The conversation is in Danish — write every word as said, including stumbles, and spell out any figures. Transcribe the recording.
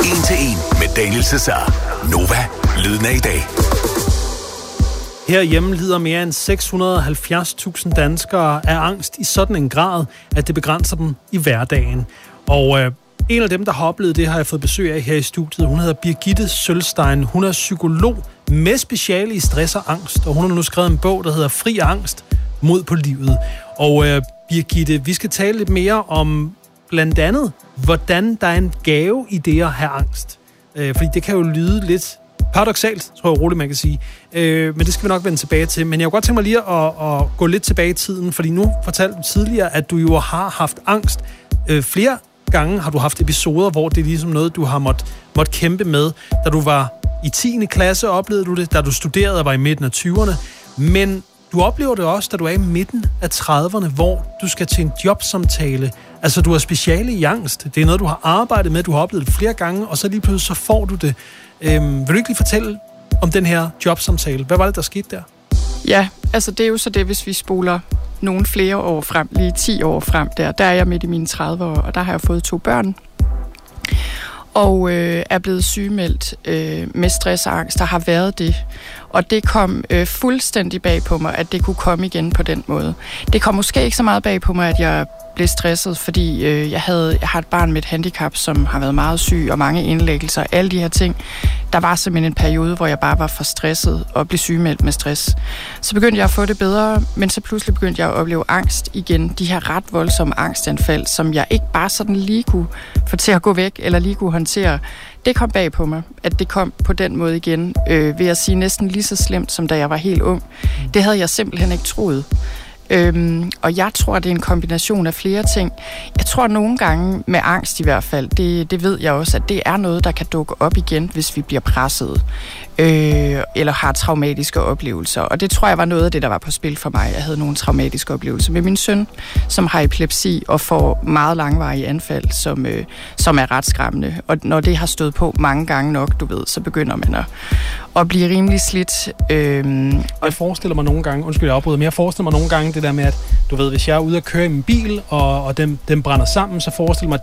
En til en med Daniel Cesar. Nova, lyden af i dag. Herhjemme lider mere end seks hundrede og halvfjerds tusind danskere af angst i sådan en grad, at det begrænser dem i hverdagen. Og øh, en af dem, der har oplevet det, har jeg fået besøg af her i studiet. Hun hedder Birgitte Sølstein. Hun er psykolog med speciale i stress og angst, og hun har nu skrevet en bog, der hedder Fri angst mod på livet. Og øh, Birgitte, vi skal tale lidt mere om blandt andet, hvordan der er en gave i det at have angst. Øh, fordi det kan jo lyde lidt paradoksalt, tror jeg roligt, man kan sige. Øh, men det skal vi nok vende tilbage til. Men jeg kunne godt tænke mig lige at, at gå lidt tilbage i tiden, fordi nu fortalte du tidligere, at du jo har haft angst. Øh, flere gange har du haft episoder, hvor det er ligesom noget, du har måttet måtte kæmpe med. Da du var i tiende klasse, oplevede du det. Da du studerede og var i midten af tyverne. Men du oplever det også, da du er i midten af trediverne, hvor du skal til en jobsamtale. Altså, du er speciale i angst. Det er noget, du har arbejdet med, du har oplevet det flere gange, og så lige pludselig så får du det. Øhm, vil du ikke lige fortælle om den her jobsamtale? Hvad var det, der skete der? Ja, altså det er jo så det, hvis vi spoler nogle flere år frem, lige ti år frem der. Der er jeg midt i mine tredive år, og der har jeg fået to børn. Og øh, er blevet sygemeldt øh, med stress og angst, der har været det. Og det kom øh, fuldstændig bag på mig, at det kunne komme igen på den måde. Det kom måske ikke så meget bag på mig, at jeg blev stresset, fordi øh, jeg, havde, jeg har et barn med et handicap, som har været meget syg, og mange indlæggelser, alle de her ting. Der var simpelthen en periode, hvor jeg bare var for stresset og blev sygemeldt med stress. Så begyndte jeg at få det bedre, men så pludselig begyndte jeg at opleve angst igen. De her ret voldsomme angstanfald, som jeg ikke bare sådan lige kunne få til at gå væk, eller lige kunne håndtere. Det kom bag på mig, at det kom på den måde igen, øh, vil jeg sige næsten lige så slemt, som da jeg var helt ung. Det havde jeg simpelthen ikke troet. Øhm, og jeg tror, det er en kombination af flere ting. Jeg tror nogle gange, med angst i hvert fald, det, det ved jeg også, at det er noget, der kan dukke op igen, hvis vi bliver presset, øh, eller har traumatiske oplevelser. Og det tror jeg var noget af det, der var på spil for mig. Jeg havde nogle traumatiske oplevelser med min søn, som har epilepsi og får meget langvarige anfald, som, øh, som er ret skræmmende. Og når det har stået på mange gange nok, du ved, så begynder man at, at blive rimelig slidt. Øh, jeg forestiller mig nogle gange, undskyld jeg afbryder, men jeg forestiller mig nogle gange det der med, at du ved, hvis jeg er ude at køre i min bil, og, og den, den brænder sammen, så forestiller mig,